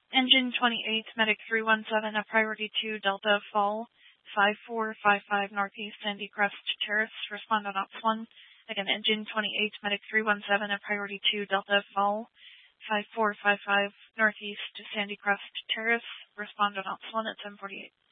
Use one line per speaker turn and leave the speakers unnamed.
Engine 28, Medic 317, a priority 2, Delta Fall, 5455 Northeast Sandy Crest Terrace, respond on Ops 1. Again, Engine 28, Medic 317, a priority 2, Delta Fall, 5455 Northeast Sandy Crest Terrace, respond on Ops 1 at 10:48.